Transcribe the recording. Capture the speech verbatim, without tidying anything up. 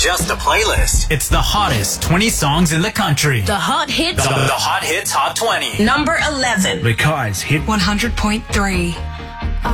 just a playlist. It's the hottest twenty songs in the country. The Hot Hits. The, the Hot Hits Hot twenty. Number eleven. Because Hit one hundred point three.